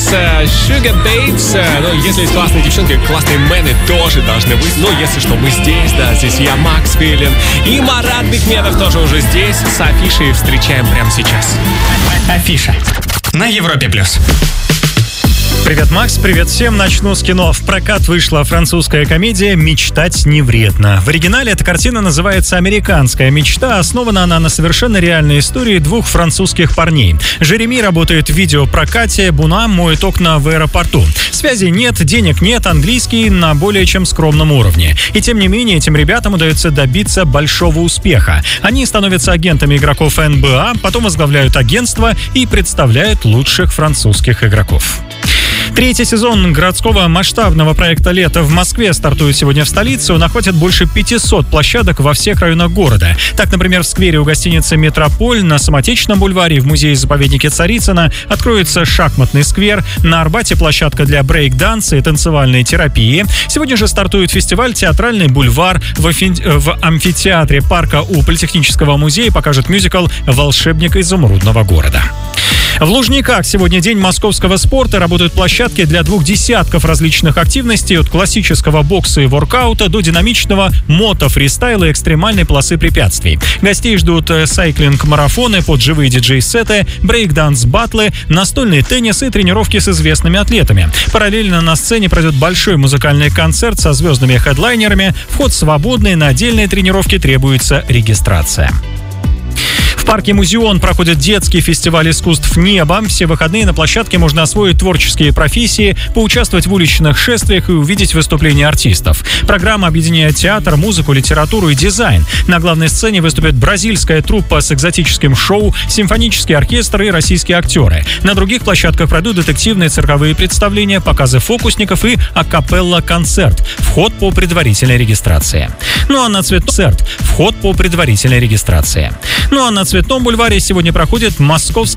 Sugar Babes. Ну, если есть классные девчонки, классные мены тоже должны быть. Ну, если что, мы здесь, да, здесь я, Макс Филин. И Марат Бекметов тоже уже здесь. С афишей встречаем прямо сейчас. Афиша на Европе+. Привет, Макс, привет всем. Начну с кино. В прокат вышла французская комедия «Мечтать не вредно». В оригинале эта картина называется «Американская мечта». Основана она на совершенно реальной истории двух французских парней. Жереми работает в видеопрокате, Буна моет окна в аэропорту. Связи нет, денег нет, английский на более чем скромном уровне. И тем не менее, этим ребятам удается добиться большого успеха. Они становятся агентами игроков НБА, потом возглавляют агентство и представляют лучших французских игроков. Третий сезон городского масштабного проекта «Лето» в Москве стартует сегодня в столице. Он охватит больше 500 площадок во всех районах города. Так, например, в сквере у гостиницы «Метрополь», на Самотечном бульваре, в музее-заповеднике Царицына откроется шахматный сквер, на Арбате площадка для брейк-данса и танцевальной терапии. Сегодня же стартует фестиваль «Театральный бульвар». В амфитеатре парка у Политехнического музея покажет мюзикл «Волшебник изумрудного города». В Лужниках сегодня день московского спорта. Работают площадки для 20 различных активностей, от классического бокса и воркаута до динамичного мото-фристайла и экстремальной полосы препятствий. Гостей ждут сайклинг-марафоны под живые диджей-сеты, брейк-данс-баттлы, настольный теннис и тренировки с известными атлетами. Параллельно на сцене пройдет большой музыкальный концерт со звездными хедлайнерами. Вход свободный, на отдельные тренировки требуется регистрация. В парке «Музеон» проходит детский фестиваль искусств «Небо». Все выходные на площадке можно освоить творческие профессии, поучаствовать в уличных шествиях и увидеть выступления артистов. Программа объединяет театр, музыку, литературу и дизайн. На главной сцене выступит бразильская труппа с экзотическим шоу, симфонический оркестр и российские актеры. На других площадках пройдут детективные цирковые представления, показы фокусников и акапелла-концерт. Вход по предварительной регистрации. Ну а на Цветном бульваре сегодня проходит московский